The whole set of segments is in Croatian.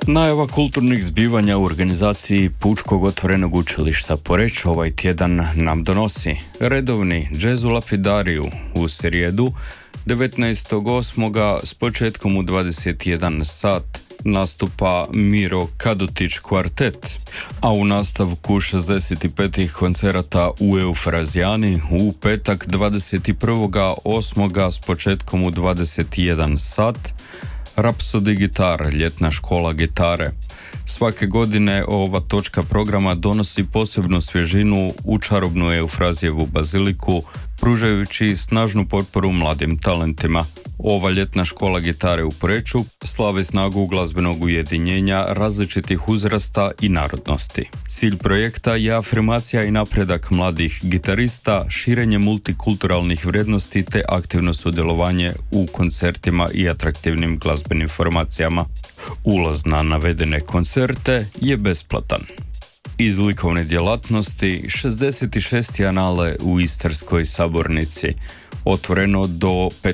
Najava kulturnih zbivanja u organizaciji Pučkog otvorenog učilišta Poreč ovaj tjedan nam donosi redovni džez u Lapidariju u srijedu 19.8. s početkom u 21 sat nastupa Miro Kadutić kvartet, a u nastavku 65. koncerata u Eufrazijani u petak 21.8. s početkom u 21 sat Rhapsody Gitar, ljetna škola gitare. Svake godine ova točka programa donosi posebnu svježinu u čarobnu Eufrazijevu baziliku, pružajući snažnu potporu mladim talentima. Ova ljetna škola gitare u Poreču slavi snagu glazbenog ujedinjenja različitih uzrasta i narodnosti. Cilj projekta je afirmacija i napredak mladih gitarista, širenje multikulturalnih vrijednosti te aktivno sudjelovanje u koncertima i atraktivnim glazbenim formacijama. Ulaz na navedene koncerte je besplatan. Iz likovne djelatnosti 66. anale u Istarskoj sabornici, otvoreno do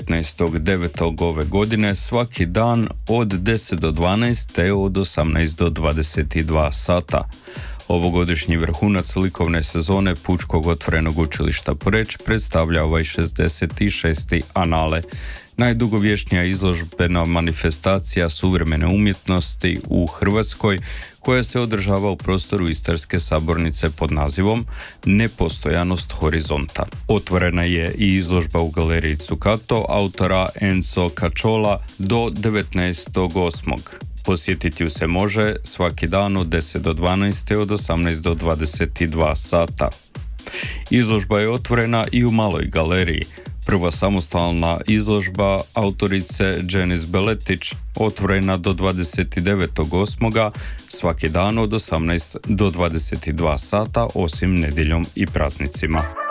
15.9. ove godine svaki dan od 10 do 12 te od 18 do 22 sata. Ovogodišnji vrhunac likovne sezone Pučkog otvorenog učilišta Poreč predstavlja ovaj 66. anale, najdugovječnija izložbena manifestacija suvremene umjetnosti u Hrvatskoj koja se održava u prostoru Istarske sabornice pod nazivom Nepostojanost horizonta. Otvorena je i izložba u galeriji Zuccato autora Enzo Cacciola do 19.8. Posjetiti ju se može svaki dan od 10 do 12 te od 18 do 22 sata. Izložba je otvorena i u maloj galeriji. Prva samostalna izložba autorice Janice Beletić otvorena do 29.8. svaki dan od 18 do 22 sata osim nedjeljom i praznicima.